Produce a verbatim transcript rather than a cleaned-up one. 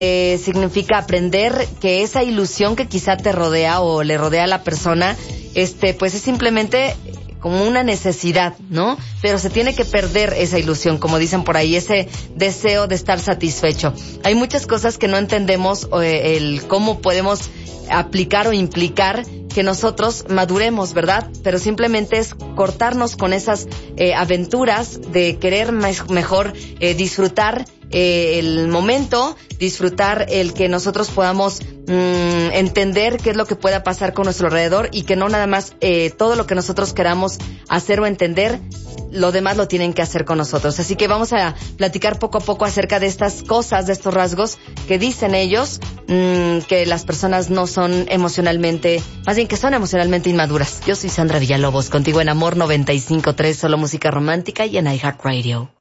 Eh, significa aprender que esa ilusión que quizá te rodea o le rodea a la persona, este, pues es simplemente como una necesidad, ¿no? Pero se tiene que perder esa ilusión, como dicen por ahí, ese deseo de estar satisfecho. Hay muchas cosas que no entendemos, eh, el cómo podemos aplicar o implicar que nosotros maduremos, ¿verdad? Pero simplemente es cortarnos con esas eh, aventuras de querer me- mejor eh, disfrutar eh, el momento, disfrutar el que nosotros podamos mmm, entender qué es lo que pueda pasar con nuestro alrededor y que no nada más eh, todo lo que nosotros queramos hacer o entender, lo demás lo tienen que hacer con nosotros. Así que vamos a platicar poco a poco acerca de estas cosas, de estos rasgos que dicen ellos mmm, que las personas no son emocionalmente, más bien que son emocionalmente inmaduras. Yo soy Sandra Villalobos, contigo en Amor noventa y cinco punto tres, solo música romántica y en iHeartRadio.